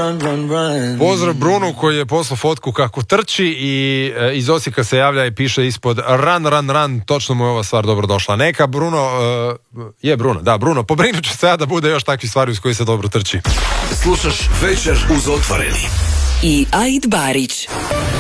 Pozdrav Brunu koji je poslao fotku kako trči i iz Osijeka se javlja i piše ispod run, točno mu je ova stvar dobro došla. Neka Bruno, Bruno, pobrinut ću se ja da bude još takvih stvari uz koji se dobro trči. Slušaš Večer uz Otvoreni. I Aid Barić.